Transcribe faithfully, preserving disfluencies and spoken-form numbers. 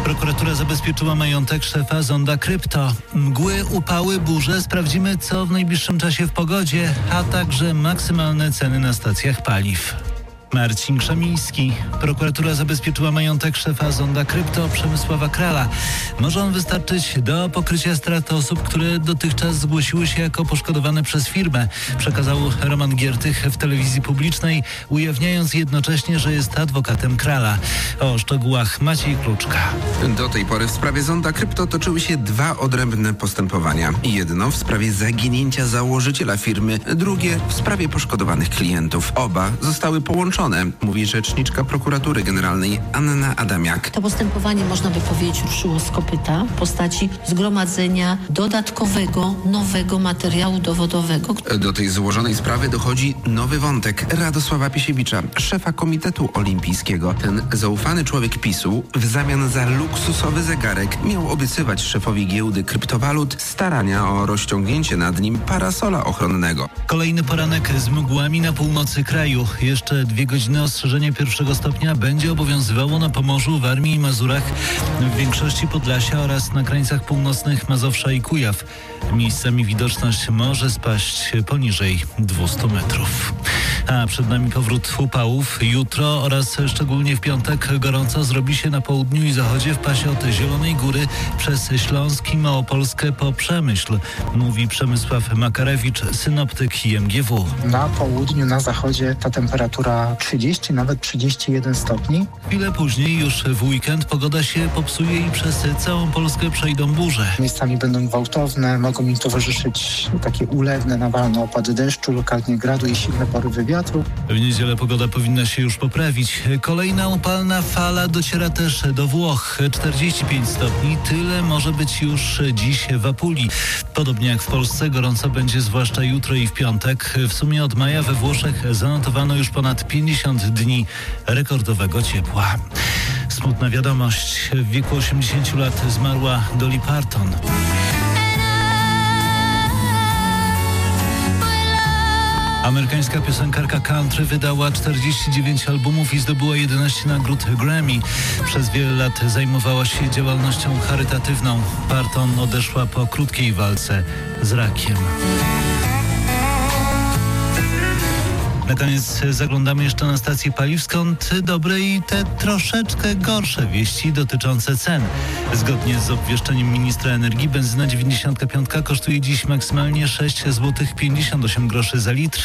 Prokuratura zabezpieczyła majątek szefa Zonda Krypto. Mgły, upały, burze. Sprawdzimy, co w najbliższym czasie w pogodzie, a także maksymalne ceny na stacjach paliw. Marcin Krzemiński. Prokuratura zabezpieczyła majątek szefa Zonda Krypto Przemysława Krala. Może on wystarczyć do pokrycia strat osób, które dotychczas zgłosiły się jako poszkodowane przez firmę, przekazał Roman Giertych w telewizji publicznej, ujawniając jednocześnie, że jest adwokatem Krala. O szczegółach Maciej Kluczka. Do tej pory w sprawie Zonda Krypto toczyły się dwa odrębne postępowania. Jedno w sprawie zaginięcia założyciela firmy, drugie w sprawie poszkodowanych klientów. Oba zostały połączone, mówi rzeczniczka prokuratury generalnej Anna Adamiak. To postępowanie, można by powiedzieć, ruszyło z kopyta w postaci zgromadzenia dodatkowego, nowego materiału dowodowego. Do tej złożonej sprawy dochodzi nowy wątek Radosława Pisiewicza, szefa Komitetu Olimpijskiego. Ten zaufany człowiek PiSu w zamian za luksusowy zegarek miał obiecywać szefowi giełdy kryptowalut starania o rozciągnięcie nad nim parasola ochronnego. Kolejny poranek z mgłami na północy kraju. Jeszcze dwie godziny ostrzeżenia pierwszego stopnia będzie obowiązywało na Pomorzu, Warmii i Mazurach, w większości Podlasia oraz na krańcach północnych Mazowsza i Kujaw. Miejscami widoczność może spaść poniżej dwieście metrów. A przed nami powrót upałów. Jutro oraz szczególnie w piątek gorąco zrobi się na południu i zachodzie w pasie od Zielonej Góry przez Śląsk i Małopolskę po Przemyśl, mówi Przemysław Makarewicz, synoptyk I M G W. Na południu, na zachodzie ta temperatura trzydzieści, nawet trzydzieści jeden stopni. Chwilę później, już w weekend, pogoda się popsuje i przez całą Polskę przejdą burze. Miejscami będą gwałtowne, mogą im towarzyszyć takie ulewne, nawalne opady deszczu, lokalnie gradu i silne porywy wiatru. W niedzielę pogoda powinna się już poprawić. Kolejna upalna fala dociera też do Włoch. czterdzieści pięć stopni, tyle może być już dziś w Apulii. Podobnie jak w Polsce, gorąco będzie zwłaszcza jutro i w piątek. W sumie od maja we Włoszech zanotowano już ponad pięćdziesiąt dni rekordowego ciepła. Smutna wiadomość. W wieku osiemdziesięciu lat zmarła Dolly Parton. Amerykańska piosenkarka country wydała czterdzieści dziewięć albumów i zdobyła jedenaście nagród Grammy. Przez wiele lat zajmowała się działalnością charytatywną. Parton odeszła po krótkiej walce z rakiem. Na koniec zaglądamy jeszcze na stację paliw, skąd dobre i te troszeczkę gorsze wieści dotyczące cen. Zgodnie z obwieszczeniem ministra energii benzyna dziewięćdziesiąt pięć kosztuje dziś maksymalnie sześć złotych pięćdziesiąt osiem groszy za litr.